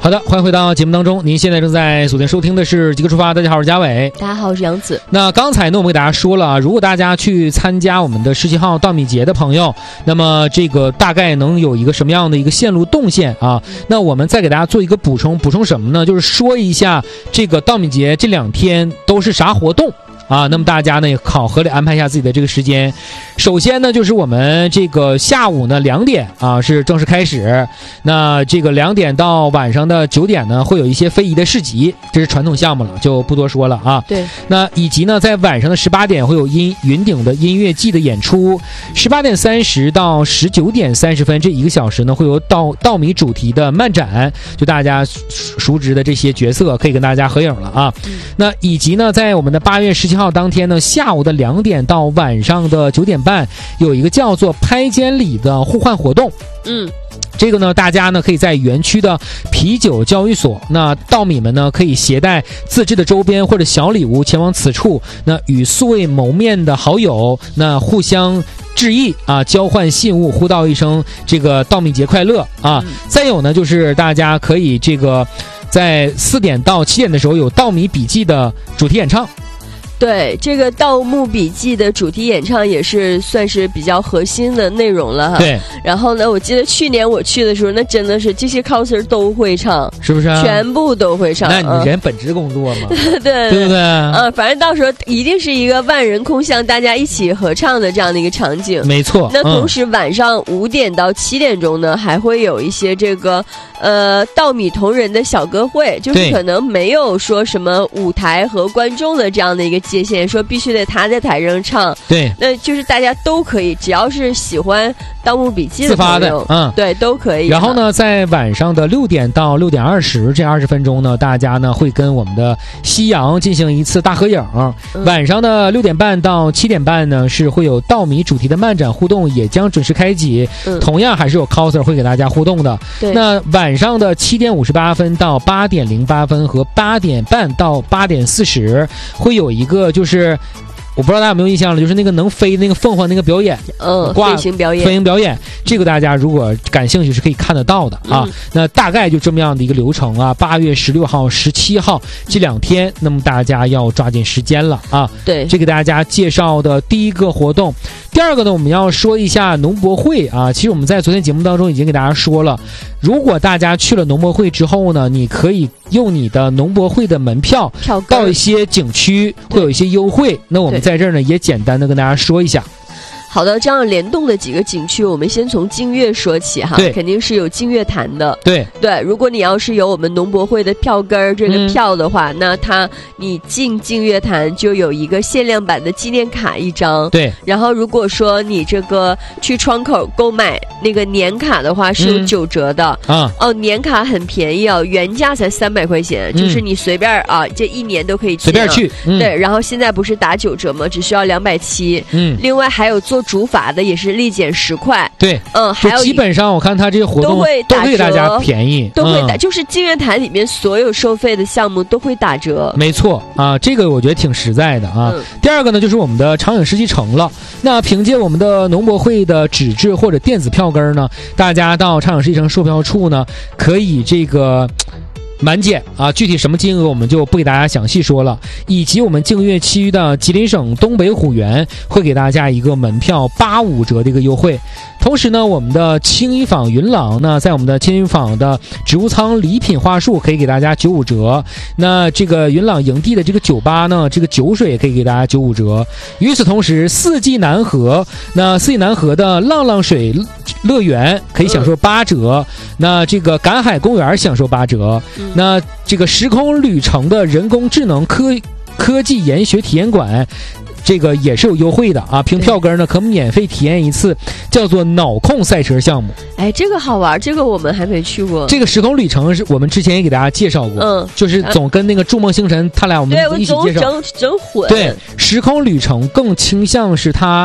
好的，欢迎回到节目当中。您现在正在锁定收听的是《极客出发》。大家好，我是嘉伟。 大家好，我是杨子。 那刚才呢，我们给大家说了啊，如果大家去参加我们的17号稻米节的朋友，那么这个大概能有一个什么样的一个线路动线啊？那我们再给大家做一个补充什么呢？就是说一下这个稻米节这2天都是啥活动。啊，那么大家呢好合理安排一下自己的这个时间。首先呢，就是我们这个下午呢2点啊是正式开始，那这个2点到晚上的9点呢会有一些非遗的市集，这是传统项目了，就不多说了啊。 对。 那以及呢，在晚上的18点会有云顶的音乐季的演出，18点30到19点30分这1个小时呢会有稻米主题的漫展，就大家熟知的这些角色可以跟大家合影了啊。那以及呢，在我们的8月17号当天呢，下午的2点到晚上的9点半有一个叫做拍肩礼的互换活动。这个呢，大家呢可以在园区的啤酒交易所，那稻米们呢可以携带自制的周边或者小礼物前往此处，那与素未谋面的好友那互相致意啊，交换信物，互道一声这个稻米节快乐啊。再有呢，就是大家可以这个在4点到7点的时候有稻米笔记的主题演唱。 对，这个《盗墓笔记》的主题演唱也是算是比较核心的内容了哈。 对。 然后呢，我记得去年我去的时候，那真的是这些 coser 都会唱， 是不是啊？ 全部都会唱。 那你人本职工作嘛？ 对不对？ 反正到时候一定是一个万人空巷，大家一起合唱的这样的一个场景。 没错。 那同时晚上5点到7点钟呢，还会有一些这个稻米同人的小歌会，就是可能没有说什么舞台和观众的这样的一个界限，说必须得他在台上唱。 对， 那就是大家都可以，只要是喜欢《盗墓笔记》的朋友， 自发的， 对，都可以。 然后呢，在晚上的6点到6点20这20分钟呢，大家呢会跟我们的夕阳进行一次大合影。晚上的6点半到7点半呢，是会有稻米主题的漫展互动，也将准时开启。同样还是有 coser 会给大家互动的。那晚上的7点58分到8点08分和8点半到8点40会有一个就是我不知道大家有没有印象了，就是那个能飞那个凤凰那个表演， 飞行表演， 这个大家如果感兴趣是可以看得到的啊。那大概就这么样的一个流程啊。8月16号、17号这2天，那么大家要抓紧时间了啊。 对， 这给大家介绍的第一个活动。第二个呢，我们要说一下农博会啊。其实我们在昨天节目当中已经给大家说了，如果大家去了农博会之后呢，你可以用你的农博会的门票到一些景区会有一些优惠。那我们在这儿呢也简单的跟大家说一下。 好的，这样联动的几个景区，我们先从净月说起哈。肯定是有净月潭的。对，如果你要是有我们农博会的票根这个票的话，那你进净月潭就有一个限量版的纪念卡1张。 对。然后如果说你这个去窗口购买那个年卡的话，是有9折的。年卡很便宜啊，原价才300块钱，就是你随便啊，这1年都可以随便去。 对，然后现在不是打9折吗？只需要270。另外还有做主法的也是立减10块。 对， 还有基本上我看他这些活动都会给大家便宜， 都会打，就是净月潭里面所有收费的项目都会打折。 没错啊，这个我觉得挺实在的啊。第二个呢，就是我们的长影世纪城了。那凭借我们的农博会的纸质或者电子票根呢，大家到长影世纪城售票处呢，可以这个满减啊，具体什么金额我们就不给大家详细说了。以及我们净月区的吉林省东北虎园会给大家一个门票85折的一个优惠。同时呢，我们的青衣坊云朗呢，在我们的青衣坊的植物仓礼品花束可以给大家95折。那这个云朗营地的这个酒吧呢，这个酒水也可以给大家95折。与此同时，四季南河的浪浪水乐园可以享受8折。那这个赶海公园享受8折。那这个时空旅程的人工智能科技研学体验馆，这个也是有优惠的啊！凭票根呢可免费体验一次叫做脑控赛车项目。 哎，这个好玩，这个我们还没去过。 这个时空旅程是我们之前也给大家介绍过，就是总跟那个筑梦星辰他俩我们一起介绍。 对，我总整混。 对，时空旅程更倾向是它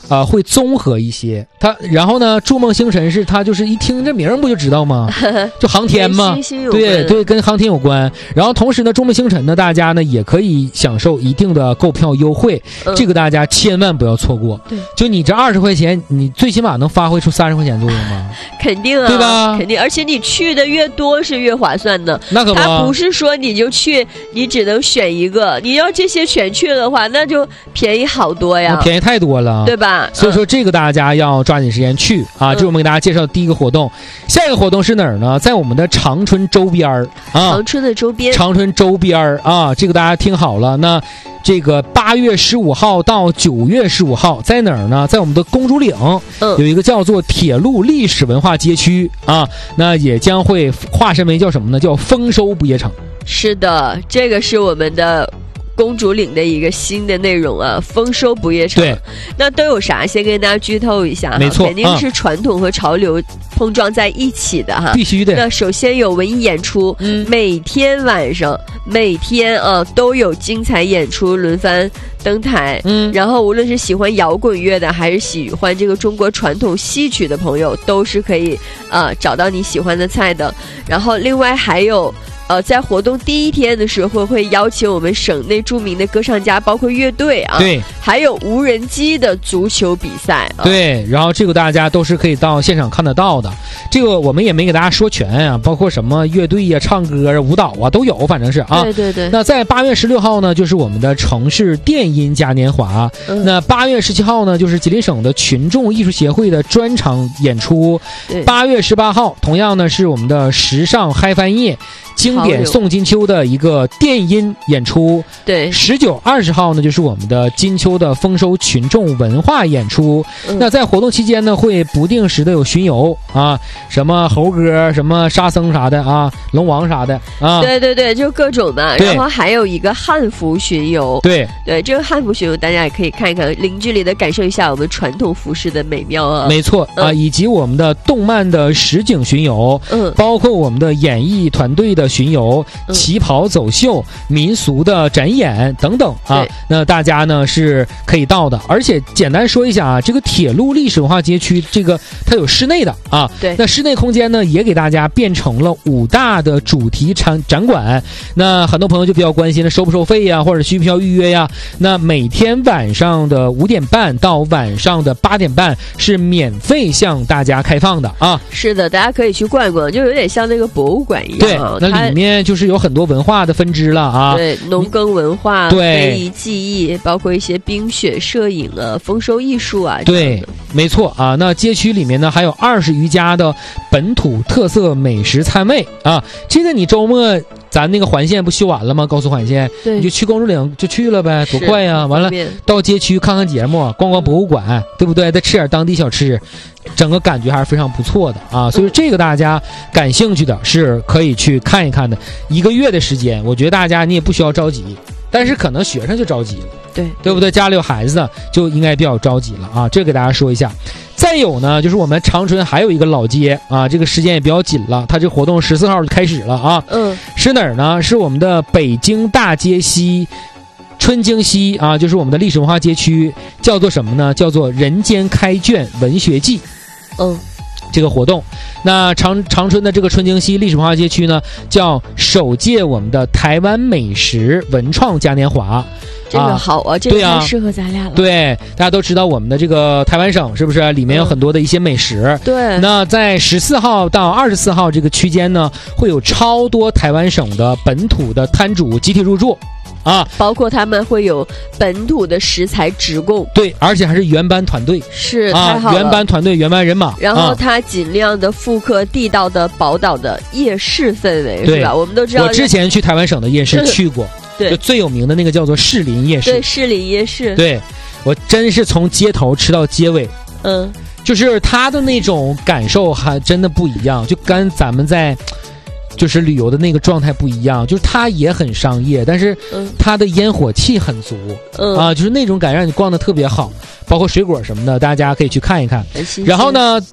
会综合一些。然后呢，筑梦星辰是它就是一听这名不就知道吗？就航天嘛，对对，跟航天有关。然后同时呢，筑梦星辰呢，大家呢也可以享受一定的购票优惠，这个大家千万不要错过。 对， 就你这20块钱，你最起码能发挥出30块钱作用吗？ 肯定啊， 对吧？ 肯定，而且你去的越多是越划算的。 那可不， 它不是说你就去，你只能选一个，你要这些全去的话，那就便宜好多呀， 便宜太多了， 对吧？ 所以说这个大家要抓紧时间去啊！这是我们给大家介绍的第一个活动。下一个活动是哪儿呢？在我们的长春周边啊， 长春的周边， 长春周边啊，这个大家听好了。那这个8月15号到9月15号在哪儿呢？在我们的公主岭，有一个叫做铁路历史文化街区啊，那也将会化身为叫什么呢？叫丰收不夜城。 是的，这个是我们的公主岭的一个新的内容啊，丰收不夜城。 对， 那都有啥？先跟大家剧透一下， 没错， 肯定是传统和潮流碰撞在一起的哈， 必须的。 那首先有文艺演出，每天晚上，每天都有精彩演出轮番登台，然后无论是喜欢摇滚乐的，还是喜欢这个中国传统戏曲的朋友，都是可以找到你喜欢的菜的。然后另外还有。在活动第一天的时候，会邀请我们省内著名的歌唱家，包括乐队啊， 对， 还有无人机的足球比赛啊， 对，然后这个大家都是可以到现场看得到的。这个我们也没给大家说全啊，包括什么乐队呀、唱歌啊、舞蹈啊都有，反正是啊。 对对对。 那在8月16号呢，就是我们的城市电音嘉年华。那8月17号呢，就是吉林省的群众艺术协会的专场演出。8月18号，同样呢是我们的时尚嗨翻夜。经典宋金秋的一个电音演出， 对 ，19、20号呢就是我们的金秋的丰收群众文化演出。那在活动期间呢，会不定时的有巡游啊，什么猴哥、什么沙僧啥的啊，龙王啥的啊， 对对对，就各种的。然后还有一个汉服巡游， 对对，这个汉服巡游大家也可以看一看，零距离的感受一下我们传统服饰的美妙啊。 没错啊，以及我们的动漫的实景巡游，包括我们的演艺团队的巡游、旗袍走秀、民俗的展演等等啊，那大家呢是可以到的。而且简单说一下啊，这个铁路历史文化街区这个它有室内的啊， 对， 那室内空间呢也给大家变成了5大的主题展馆。那很多朋友就比较关心了，收不收费呀，或者需不需要预约呀？那每天晚上的5点半到晚上的8点半是免费向大家开放的啊。 是的，大家可以去逛一逛，就有点像那个博物馆一样。 对，那里面就是有很多文化的分支了啊。 对，农耕文化、 对， 非遗技艺，包括一些冰雪摄影啊、丰收艺术啊。 对，没错啊。那街区里面呢，还有20余家的本土特色美食摊位啊。这个你周末咱那个环线不修完了吗？高速环线， 对， 你就去公主岭就去了呗，多快呀！完了到街区看看节目，逛逛博物馆，对不对？再吃点当地小吃，整个感觉还是非常不错的啊。所以这个大家感兴趣的是可以去看一看的。1个月的时间，我觉得大家你也不需要着急，但是可能学生就着急了，对不对？家里有孩子的就应该比较着急了啊。这个给大家说一下。再有呢，就是我们长春还有一个老街啊，这个时间也比较紧了，它这活动14号就开始了啊。是哪儿呢？是我们的北京大街西春京西啊，就是我们的历史文化街区，叫做什么呢？叫做人间开卷文学季。这个活动，那长春的这个春京西历史文化街区呢，叫首届我们的台湾美食文创嘉年华。 这个好啊，这个太适合咱俩了。 对，大家都知道我们的这个台湾省是不是里面有很多的一些美食？ 对。 那在14号到24号这个区间呢，会有超多台湾省的本土的摊主集体入驻。啊， 包括他们会有本土的食材直供， 对，而且还是原班团队， 是太好了， 原班团队、原班人马。 然后他尽量的复刻地道的宝岛的夜市氛围，是吧？我们都知道， 我之前去台湾省的夜市去过， 对， 就最有名的那个叫做士林夜市， 对，士林夜市， 对，我真是从街头吃到街尾，就是他的那种感受还真的不一样，就跟咱们在。就是旅游的那个状态不一样，就是它也很商业，但是它的烟火气很足，啊，就是那种感觉让你逛得特别好，包括水果什么的，大家可以去看一看。然后呢，第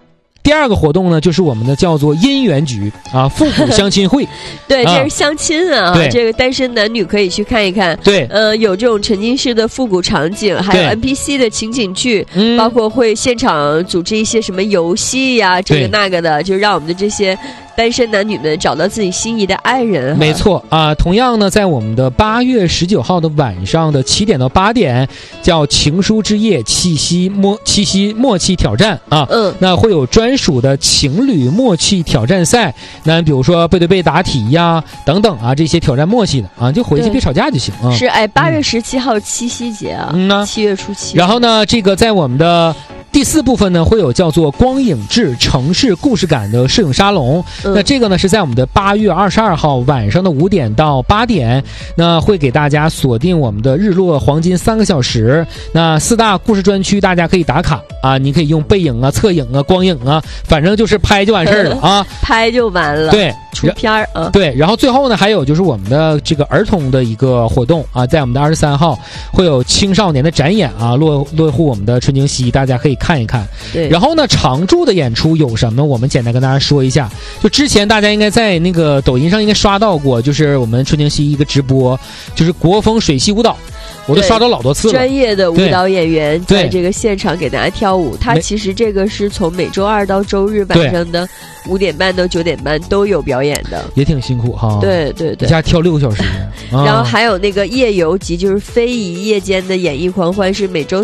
第二个活动呢，就是我们的叫做姻缘局啊，复古相亲会。 对，这是相亲啊，这个单身男女可以去看一看。 对， 有这种沉浸式的复古场景，还有 NPC 的情景剧，包括会现场组织一些什么游戏呀，这个那个的，就让我们的这些单身男女们找到自己心仪的爱人。 没错啊，同样呢，在我们的8月19号的晚上的7点到8点，叫情书之夜七夕默契挑战啊。那会有专属的情侣默契挑战赛，那比如说背对背答题呀等等啊，这些挑战默契的啊，就回去别吵架就行啊。 是8月17号七夕节啊，7月初7。 然后呢，这个在我们的第4部分呢，会有叫做光影制城市故事感的摄影沙龙。那这个呢是在我们的8月22号晚上的5点到8点，那会给大家锁定我们的日落黄金3个小时。那4大故事专区大家可以打卡啊，你可以用背影啊、侧影啊、光影啊，反正就是拍就完事儿了啊， 拍就完了。 对， 出片儿啊。 对，然后最后呢，还有就是我们的这个儿童的一个活动啊，在我们的23号会有青少年的展演啊，落户我们的春景溪，大家可以看一看。 对， 然后呢，常驻的演出有什么？我们简单跟大家说一下。就之前大家应该在那个抖音上应该刷到过，就是我们春景溪一个直播，就是国风水系舞蹈。我都刷到老多次了， 专业的舞蹈演员在这个现场给大家跳舞。他其实这个是从每周2到周日晚上的5点半到9点半都有表演的， 也挺辛苦哈。 对对对， 一下跳6个小时。 然后还有那个夜游集，就是非遗夜间的演艺狂欢，是每周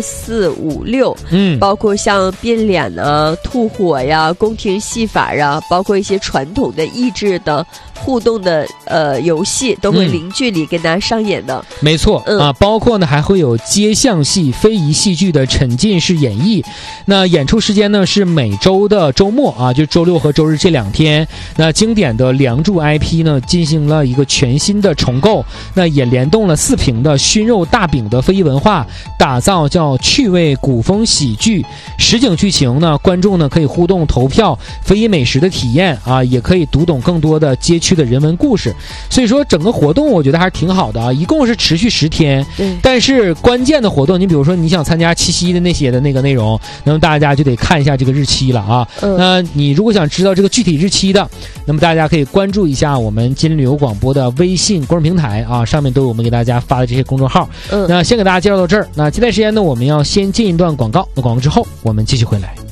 4、5、6。包括像变脸啊、吐火呀、宫廷戏法啊，包括一些传统的益智的互动的游戏，都会零距离跟大家上演的。 没错啊，包括呢还会有街巷戏、非遗戏剧的沉浸式演绎。那演出时间呢是每周的周末啊，就周6和周日这2天。那经典的梁祝 IP 呢进行了一个全新的重构，那也联动了4屏的熏肉大饼的非遗文化，打造叫趣味古风喜剧实景剧情呢，观众呢可以互动投票非遗美食的体验啊，也可以读懂更多的街区的人文故事。所以说整个活动我觉得还是挺好的啊，一共是持续10天。但是关键的活动，你比如说你想参加七夕的那些的那个内容，那么大家就得看一下这个日期了啊。那你如果想知道这个具体日期的，那么大家可以关注一下我们金旅游广播的微信公众平台啊，上面都有我们给大家发的这些公众号。那先给大家介绍到这儿，那接下来时间呢，我们要先进一段广告，那广告之后我们继续回来。